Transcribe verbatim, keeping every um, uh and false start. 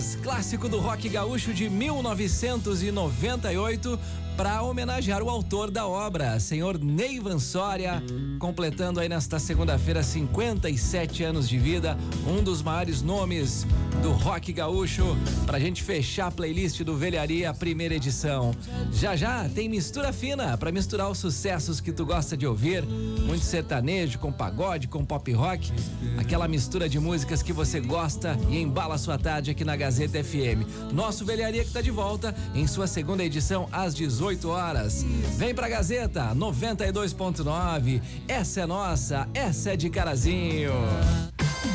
Horas, clássico do rock gaúcho de mil novecentos e noventa e oito, para homenagear o autor da obra, senhor Ney Vansória, completando aí nesta segunda-feira cinquenta e sete anos de vida, um dos maiores nomes do rock gaúcho, pra gente fechar a playlist do Velharia, primeira edição. Já já tem mistura fina pra misturar os sucessos que tu gosta de ouvir, muito sertanejo com pagode, com pop rock, aquela mistura de músicas que você gosta e embala a sua tarde aqui na Gazeta F M. Nosso Velharia que tá de volta em sua segunda edição às dezoito horas. Vem pra Gazeta noventa e dois ponto nove. Essa é nossa, essa é de Carazinho.